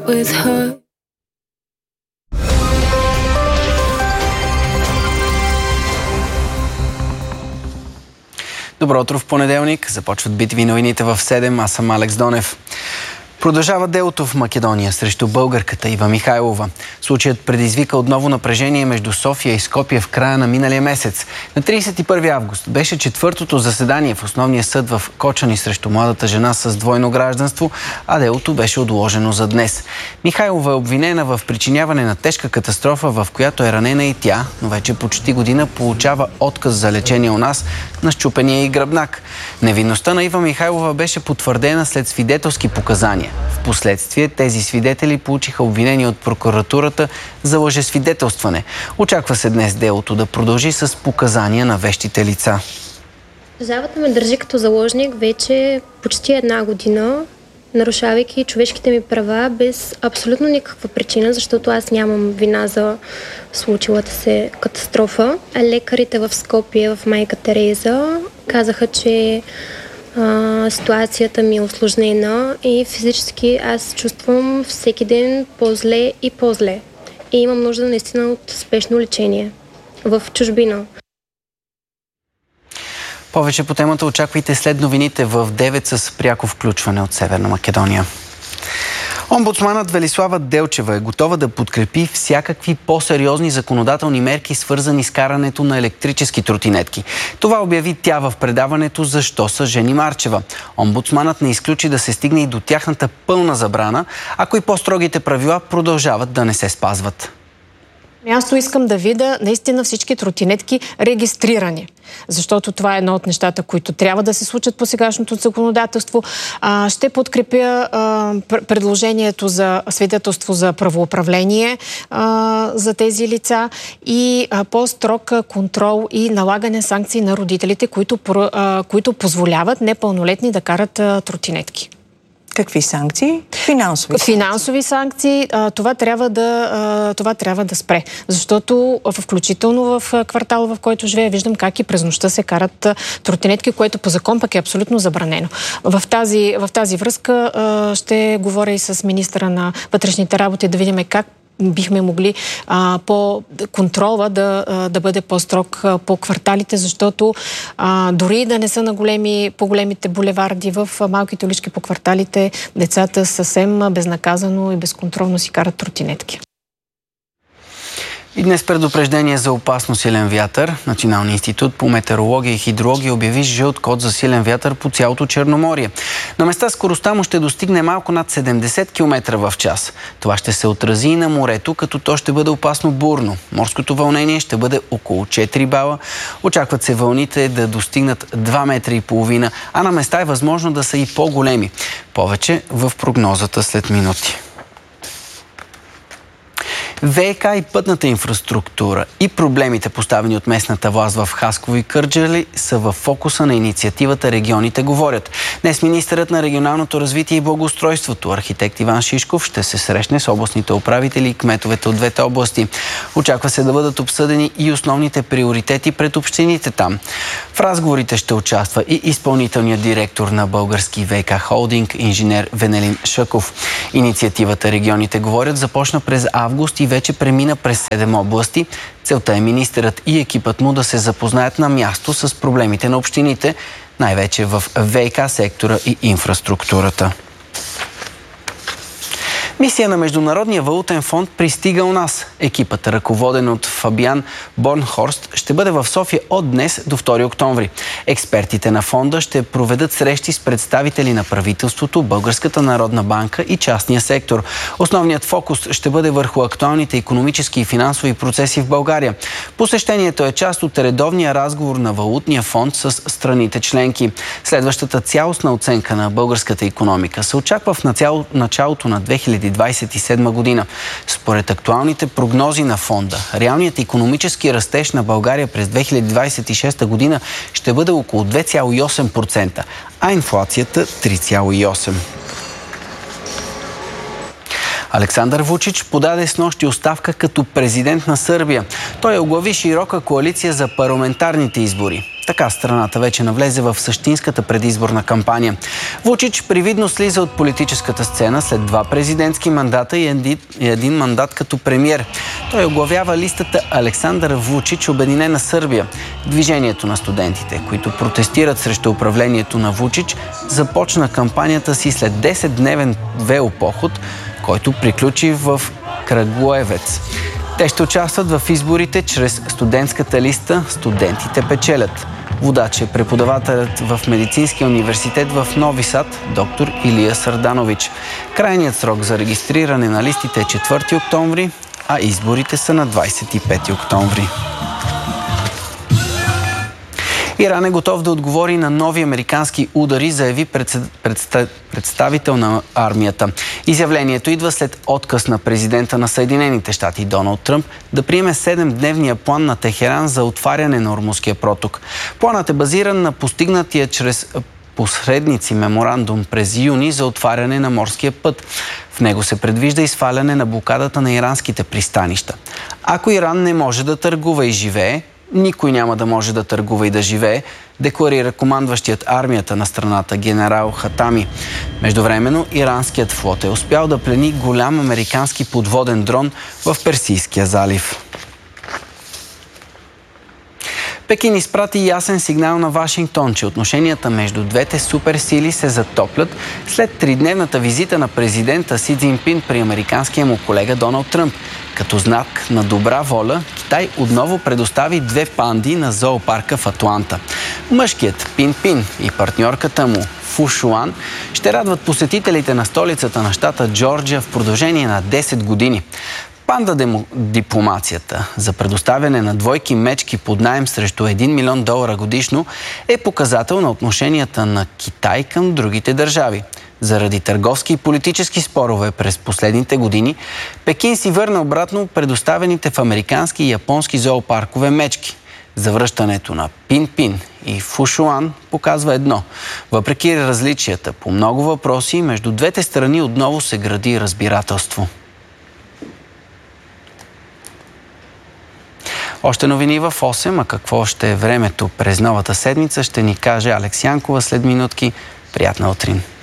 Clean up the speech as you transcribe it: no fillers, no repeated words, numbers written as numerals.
with her. Добро утро в понеделник. Започват битви новините в 7. Аз съм Алекс Донев. Продължава делото в Македония срещу българката Ива Михайлова. Случаят предизвика отново напрежение между София и Скопие в края на миналия месец. На 31 август беше четвъртото заседание в основния съд в Кочани срещу младата жена с двойно гражданство, а делото беше отложено за днес. Михайлова е обвинена в причиняване на тежка катастрофа, в която е ранена и тя, но вече почти година получава отказ за лечение у нас на счупения и гръбнак. Невинността на Ива Михайлова беше потвърдена след свидетелски показания. Впоследствие тези свидетели получиха обвинения от прокуратурата за лъжесвидетелстване. Очаква се днес делото да продължи с показания на вещите лица. Държавата ме държи като заложник вече почти една година, нарушавайки човешките ми права без абсолютно никаква причина, защото аз нямам вина за случилата се катастрофа. Лекарите в Скопие, в Майка Тереза, казаха, че ситуацията ми е усложнена и физически аз чувствам всеки ден по-зле и по-зле. И имам нужда наистина от спешно лечение в чужбина. Повече по темата очаквайте след новините в 9 с пряко включване от Северна Македония. Омбудсманът Велислава Делчева е готова да подкрепи всякакви по-сериозни законодателни мерки, свързани с карането на електрически тротинетки. Това обяви тя в предаването "Защо са Жени Марчева?". Омбудсманът не изключи да се стигне и до тяхната пълна забрана, ако и по-строгите правила продължават да не се спазват. Аз искам да видя наистина всички тротинетки регистрирани, защото това е едно от нещата, които трябва да се случат по сегашното законодателство. Ще подкрепя предложението за свидетелство за правоуправление за тези лица и по-строг контрол и налагане санкции на родителите, които позволяват непълнолетни да карат тротинетки. Какви санкции? Финансови санкции. Това трябва да спре. Защото включително в квартала, в който живея, виждам как и през нощта се карат тротинетки, което по закон пък е абсолютно забранено. В тази връзка ще говоря и с министъра на вътрешните работи да видим как бихме могли по контрола да бъде по-строг по кварталите, защото дори да не са на по-големите булеварди, в малките улички по кварталите, децата съвсем безнаказано и безконтролно си карат тротинетки. И днес предупреждение за опасно силен вятър. Националният институт по метеорология и хидрология обяви жълт код за силен вятър по цялото Черноморие. На места скоростта му ще достигне малко над 70 км в час. Това ще се отрази и на морето, като то ще бъде опасно бурно. Морското вълнение ще бъде около 4 бала. Очакват се вълните да достигнат 2,5 метра, а на места е възможно да са и по-големи. Повече в прогнозата след минути. ВиК и пътната инфраструктура и проблемите, поставени от местната власт в Хасково и Кърджали, са в фокуса на инициативата "Регионите говорят". Днес министърът на регионалното развитие и благоустройството, архитект Иван Шишков, ще се срещне с областните управители и кметовете от двете области. Очаква се да бъдат обсъдени и основните приоритети пред общините там. В разговорите ще участва и изпълнителният директор на Български ВиК холдинг, инженер Венелин Шъков. Инициативата "Регионите говорят" започна през август и вече премина през 7 области. Целта е министърът и екипът му да се запознаят на място с проблемите на общините, най-вече в ВиК сектора и инфраструктурата. Мисия на Международния валутен фонд пристига у нас. Екипът, ръководен от Фабиан Борнхорст, ще бъде в София от днес до 2 октомври. Експертите на фонда ще проведат срещи с представители на правителството, Българската народна банка и частния сектор. Основният фокус ще бъде върху актуалните икономически и финансови процеси в България. Посещението е част от редовния разговор на Валутния фонд с страните членки. Следващата цялостна оценка на българската икономика се очаква в началото на 2027 година. Според актуалните прогнози на фонда, реалният икономически растеж на България през 2026 година ще бъде около 2,8%, а инфлацията 3,8%. Александър Вучич подаде снощи оставка като президент на Сърбия. Той оглави широка коалиция за парламентарните избори. Така страната вече навлезе в същинската предизборна кампания. Вучич привидно слиза от политическата сцена след 2 президентски мандата и един мандат като премиер. Той оглавява листата Александър Вучич, Обединена Сърбия. Движението на студентите, които протестират срещу управлението на Вучич, започна кампанията си след 10-дневен велопоход, който приключи в Крагуевец. Те ще участват в изборите чрез студентската листа "Студентите печелят". Водач е преподавателят в Медицинския университет в Нови Сад, доктор Илия Сърданович. Крайният срок за регистриране на листите е 4 октомври, а изборите са на 25 октомври. Иран е готов да отговори на нови американски удари, заяви представител на армията. Изявлението идва след отказ на президента на Съединените щати Доналд Тръмп да приеме 7-дневния план на Техеран за отваряне на Ормузския проток. Планът е базиран на постигнатия чрез посредници меморандум през юни за отваряне на морския път. В него се предвижда и сваляне на блокадата на иранските пристанища. Ако Иран не може да търгува и живее, никой няма да може да търгува и да живее, декларира командващият армията на страната генерал Хатами. Междувременно иранският флот е успял да плени голям американски подводен дрон в Персийския залив. Пекин изпрати ясен сигнал на Вашингтон, че отношенията между двете суперсили се затоплят след 3-дневната визита на президента Си Цзинпин при американския му колега Доналд Тръмп. Като знак на добра воля, Китай отново предостави 2 панди на зоопарка в Атланта. Мъжкият Пин-Пин и партньорката му Фушуан ще радват посетителите на столицата на щата Джорджия в продължение на 10 години. Панда дипломацията за предоставяне на двойки мечки под наем срещу $1 милион годишно е показател на отношенията на Китай към другите държави. Заради търговски и политически спорове през последните години, Пекин си върна обратно предоставените в американски и японски зоопаркове мечки. Завръщането на Пин-Пин и Фушуан показва едно. Въпреки различията по много въпроси, между двете страни отново се гради разбирателство. Още новини в 8, а какво ще е времето през новата седмица, ще ни каже Алекс Янкова след минутки. Приятна утрин!